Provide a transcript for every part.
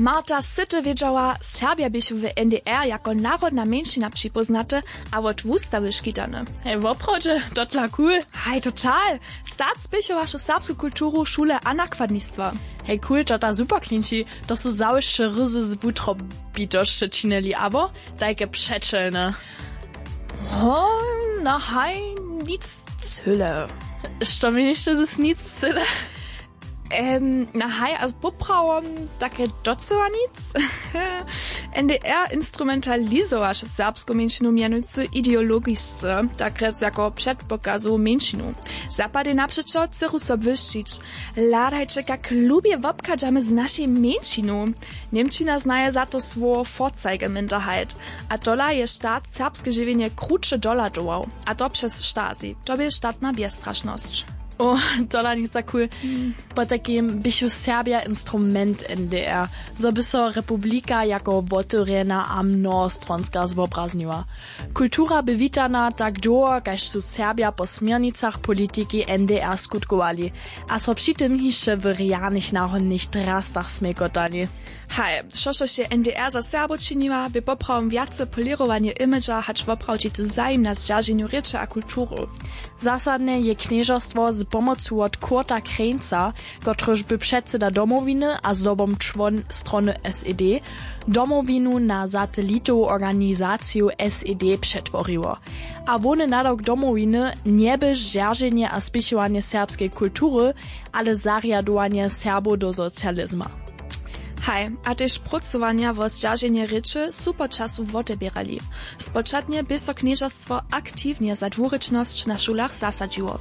Marta syty wiedziała, Serbia byś w NDR jako narodna mniejszyna przypoznate, a od wustawy szkitane. Hej, w oprodzie, to dla cool. Hej, total. Start spychowasze serbską kulturu szule anakładnictwa. Hej, cool, to ta super klinci. To są załyszcze ryzy z butrobitoszcze czynęli, abo takie przeczelne. O, na hej, nic cyle. Što mi jeszcze z nic cyle? Na hej, als poprawom takie docowa nic. NDR instrumentalizowaše serbską mniejszynę mianujcy ideologiczce, tak rec jako przedpokazu mniejszynu. Zapady naprzeczo chcą sobie wyszczyć. Ladajcie, jak lubię wobkadzamy z naszej mniejszynu. Niemczyna znaje za to swą forzeige Minderheit. A dola je sztat serbskie żywienie krótsze doladował. A to przez Stasi. To by sztatna bezstraszność. O, to nic za cool. Po takim byś Serbia instrument NDR, so by so republika jako otvorena a mnohostronska zwobrazniła. Kultura by witana tak długo, kaž su Serbia po smiernicach polityki NDR skutkowali, a so przy tym jeszcze w realnych náhodných trastach smekotali. Hej, šošo się NDR za Serbo činiła, by poprawom wiace polirowanie imidża, hacz woprawdźity zajem na zdzierżeniu ryczy a kulturu. Zasadne je knieżostwo z pomocą od Kurta Krejnca, kotryż by przedseda domowiny a zdobom człon strony SED, domowinu na satelitową organizację SED przetworiło. A wone nadok domowiny nie by zdzierżenie a spisywanie serbskiej kultury, ale zariadowanie Serbów do socjalizmu. Hej, a też pracowania o zdzierżenie ryczy su po czasu wotebierali. Spoczatnie by so knieżostwo aktywnie za dwuryczność na szulach zasadziło.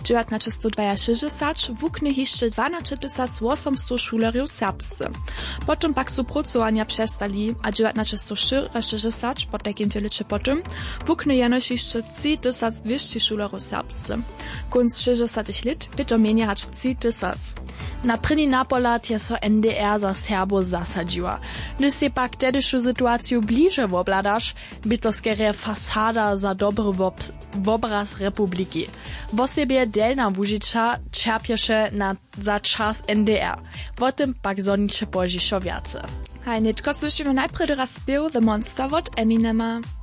1962 wukny jeszcze 12,800 szulerów serbscy. Potem pak su pracowania przestali, a 1964, po takim wielicze potem, wukny jenoś jeszcze 3200 szulerów serbscy. Kunc 60 lat by to mieniać 3000. Na první napolat je so NDR za Serbo zasadziła. Gdy si pak tedyšu sytuaciju bliže wobladaš, by to skere fasada za dobry obraz republiki. W osobie delna wužicza čerpješe za czas NDR. O tym pak zoniče požišo viace. Hej, netko słyszymy najpierw raz spiel The Monster od Eminema.